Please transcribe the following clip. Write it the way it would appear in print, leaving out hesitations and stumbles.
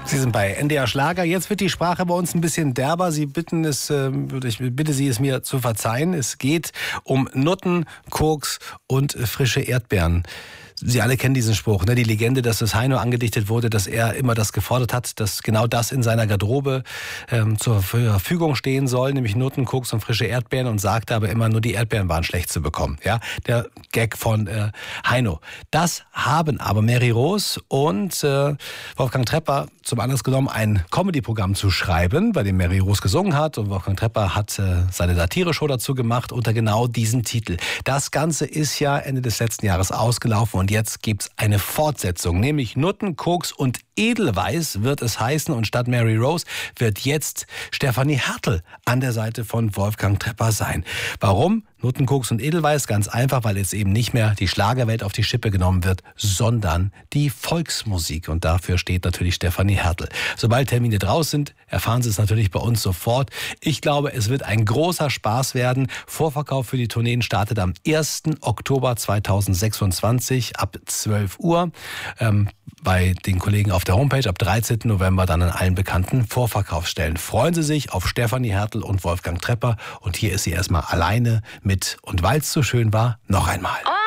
Sie sind bei NDR Schlager. Jetzt wird die Sprache bei uns ein bisschen derber. Ich bitte Sie, es mir zu verzeihen. Es geht um Nutten, Koks und frische Erdbeeren. Sie alle kennen diesen Spruch, ne? Die Legende, dass es Heino angedichtet wurde, dass er immer das gefordert hat, dass genau das in seiner Garderobe zur Verfügung stehen soll, nämlich Nutten, Koks und frische Erdbeeren, und sagte aber immer, nur die Erdbeeren waren schlecht zu bekommen. Ja, der Gag von Heino. Das haben aber Mary Rose und Wolfgang Trepper zum Anlass genommen, ein Comedy-Programm zu schreiben, bei dem Mary Rose gesungen hat, und Wolfgang Trepper hat seine Satire-Show dazu gemacht unter genau diesem Titel. Das Ganze ist ja Ende des letzten Jahres ausgelaufen und jetzt gibt's eine Fortsetzung, nämlich Nutten, Koks und Edelweiß wird es heißen, und statt Mary Rose wird jetzt Stefanie Hertel an der Seite von Wolfgang Trepper sein. Warum? Nutten, Koks und Edelweiß? Ganz einfach, weil jetzt eben nicht mehr die Schlagerwelt auf die Schippe genommen wird, sondern die Volksmusik. Und dafür steht natürlich Stefanie Hertel. Sobald Termine draus sind, erfahren Sie es natürlich bei uns sofort. Ich glaube, es wird ein großer Spaß werden. Vorverkauf für die Tourneen startet am 1. Oktober 2026 ab 12 Uhr. Bei den Kollegen auf der Homepage, ab 13. November dann an allen bekannten Vorverkaufsstellen. Freuen Sie sich auf Stefanie Hertel und Wolfgang Trepper. Und hier ist sie erstmal alleine mit "Und weil's so schön war" noch einmal.